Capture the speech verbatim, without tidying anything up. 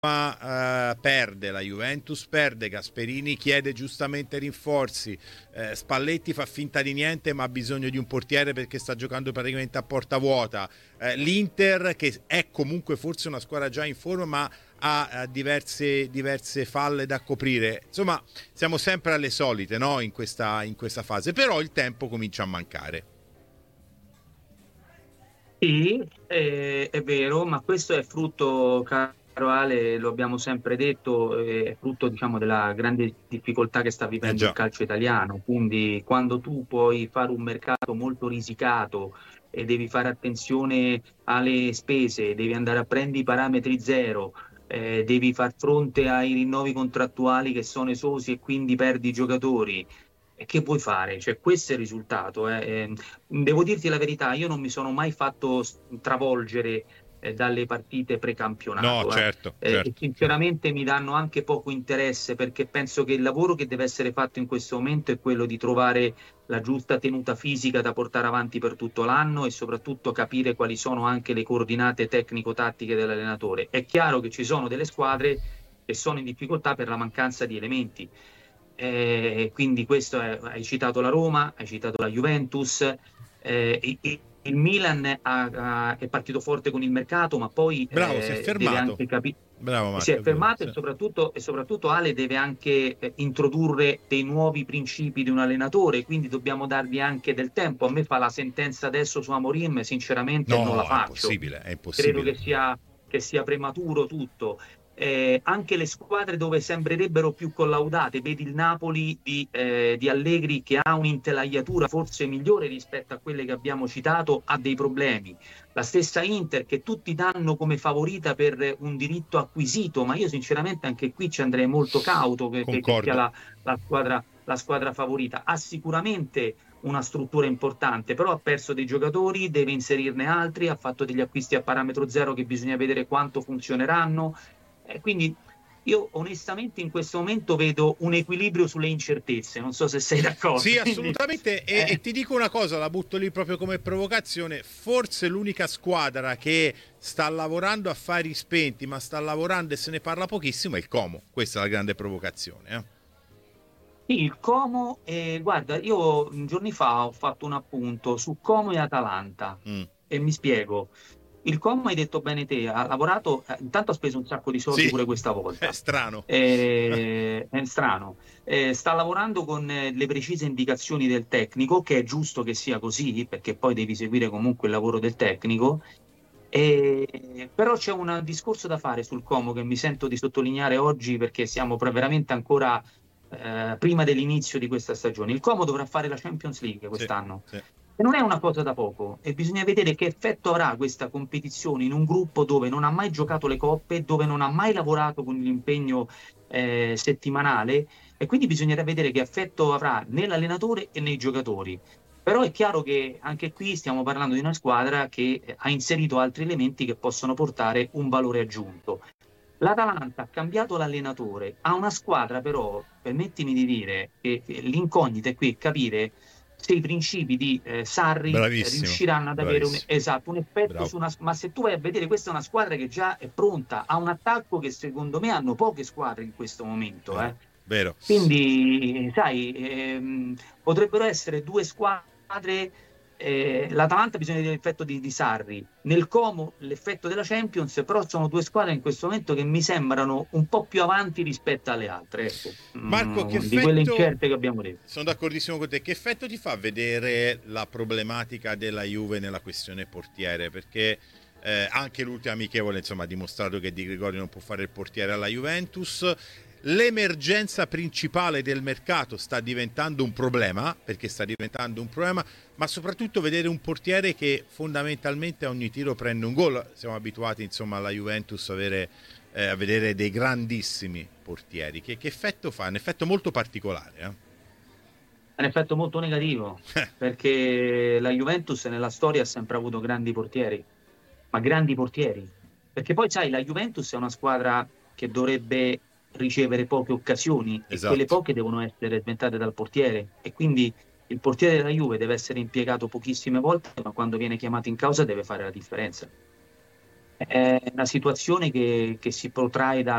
Uh, perde, la Juventus perde, Gasperini chiede giustamente rinforzi, uh, Spalletti fa finta di niente ma ha bisogno di un portiere perché sta giocando praticamente a porta vuota, uh, l'Inter che è comunque forse una squadra già in forma ma ha uh, diverse, diverse falle da coprire, insomma siamo sempre alle solite, no? in, questa, in questa fase, però il tempo comincia a mancare. Sì, è, è vero, ma questo è frutto, caro Ale, lo abbiamo sempre detto, è frutto, diciamo, della grande difficoltà che sta Eh vivendo il già. calcio italiano. Quindi, quando tu puoi fare un mercato molto risicato e devi fare attenzione alle spese, devi andare a prendere i parametri zero, eh, devi far fronte ai rinnovi contrattuali che sono esosi e quindi perdi i giocatori. E che vuoi fare? Cioè, questo è il risultato. eh. Eh, Devo dirti la verità, io non mi sono mai fatto s- travolgere eh, dalle partite No, precampionato, eh. certo, Eh, e certo. sinceramente mi danno anche poco interesse perché penso che il lavoro che deve essere fatto in questo momento è quello di trovare la giusta tenuta fisica da portare avanti per tutto l'anno e soprattutto capire quali sono anche le coordinate tecnico-tattiche dell'allenatore. È chiaro che ci sono delle squadre che sono in difficoltà per la mancanza di elementi. Eh, quindi questo è, hai citato la Roma, hai citato la Juventus, eh, i- i- il Milan ha- ha- è partito forte con il mercato, ma poi Bravo, si è eh, deve fermato. anche capire, Bravo si Marco, è è vero. fermato e Sì. soprattutto, e soprattutto Ale deve anche eh, introdurre dei nuovi principi di un allenatore, quindi dobbiamo dargli anche del tempo. A me fa la sentenza adesso su Amorim, sinceramente non la No, è faccio. impossibile, è Credo che impossibile. sia, che sia prematuro tutto. Eh, anche le squadre dove sembrerebbero più collaudate, vedi il Napoli di, eh, di Allegri che ha un'intelaiatura forse migliore rispetto a quelle che abbiamo citato, ha dei problemi. La stessa Inter che tutti danno come favorita per un diritto acquisito, ma io sinceramente anche qui ci andrei molto cauto che, che- che sia Concordo. la, la squadra, la squadra favorita. Ha sicuramente una struttura importante, però ha perso dei giocatori, deve inserirne altri, ha fatto degli acquisti a parametro zero che bisogna vedere quanto funzioneranno. Eh, quindi io onestamente in questo momento vedo un equilibrio sulle incertezze, non so se sei d'accordo. Sì, Quindi, assolutamente. E, e eh, ti dico una cosa, la butto lì proprio come provocazione. Forse l'unica squadra che sta lavorando a fari spenti, ma sta lavorando e se ne parla pochissimo, è il Como. Questa è la grande provocazione. Eh? sì, il Como, eh, guarda, io giorni fa ho fatto un appunto su Como e Atalanta Mm. e mi spiego. Il Como, hai detto bene te, ha lavorato, eh, intanto ha speso un sacco di soldi Sì, pure questa è volta. strano. Eh, è strano. Eh, sta lavorando con eh, le precise indicazioni del tecnico, che è giusto che sia così, perché poi devi seguire comunque il lavoro del tecnico. Eh, però c'è un discorso da fare sul Como che mi sento di sottolineare oggi perché siamo pre- veramente ancora eh, prima dell'inizio di questa stagione. Il Como dovrà fare la Champions League Sì, quest'anno. sì. E non è una cosa da poco, e bisogna vedere che effetto avrà questa competizione in un gruppo dove non ha mai giocato le coppe, dove non ha mai lavorato con l'impegno eh, settimanale, e quindi bisognerà vedere che effetto avrà nell'allenatore e nei giocatori. Però è chiaro che anche qui stiamo parlando di una squadra che eh, ha inserito altri elementi che possono portare un valore aggiunto. L'Atalanta ha cambiato l'allenatore, ha una squadra però, permettimi di dire, che, che l'incognita è qui capire se i principi di eh, Sarri eh, Bravissimo, riusciranno ad avere un, bravissimo. esatto, un effetto Bravo. su una... Ma se tu vai a vedere, questa è una squadra che già è pronta, ha un attacco che secondo me hanno poche squadre in questo momento. Vero, eh. vero. Quindi, sai, ehm, potrebbero essere due squadre. Eh, L'Atalanta bisogna vedere l'effetto di, di Sarri, nel Como l'effetto della Champions, però sono due squadre in questo momento che mi sembrano un po' più avanti rispetto alle altre, ecco. Marco, che Mm, di quelle effetto, incerte che abbiamo detto. sono d'accordissimo con te, che effetto ti fa vedere la problematica della Juve nella questione portiere? Perché eh, anche l'ultima amichevole insomma, ha dimostrato che Di Gregorio non può fare il portiere alla Juventus. L'emergenza principale del mercato sta diventando un problema, perché sta diventando un problema, ma soprattutto vedere un portiere che fondamentalmente a ogni tiro prende un gol. Siamo abituati insomma alla Juventus a avere eh, a vedere dei grandissimi portieri. Che, che effetto fa? Un effetto molto particolare. Eh? È un effetto molto negativo, perché la Juventus nella storia ha sempre avuto grandi portieri, ma grandi portieri. Perché poi, sai, la Juventus è una squadra che dovrebbe ricevere poche occasioni e quelle Esatto. poche devono essere sventate dal portiere. E quindi il portiere della Juve deve essere impiegato pochissime volte, ma quando viene chiamato in causa deve fare la differenza. È una situazione che, che si protrae da